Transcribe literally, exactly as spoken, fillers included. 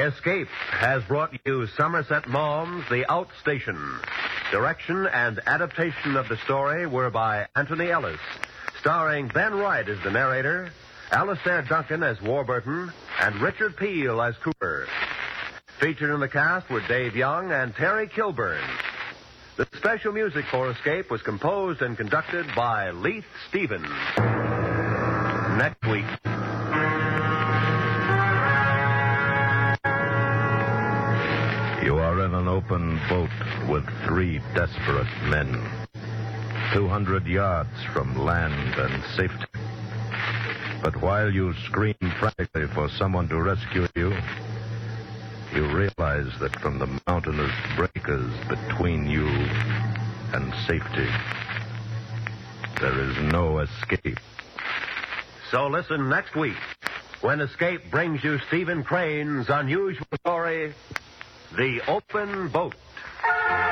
Escape has brought you Somerset Maugham's The Outstation. Direction and adaptation of the story were by Anthony Ellis, starring Ben Wright as the narrator, Alistair Duncan as Warburton, and Richard Peel as Cooper. Featured in the cast were Dave Young and Terry Kilburn. The special music for Escape was composed and conducted by Leith Stevens. Next week. You are in an open boat with three desperate men. Two hundred yards from land and safety. But while you scream frantically for someone to rescue you, you realize that from the mountainous breakers between you and safety, there is no escape. So listen next week when Escape brings you Stephen Crane's unusual story, The Open Boat.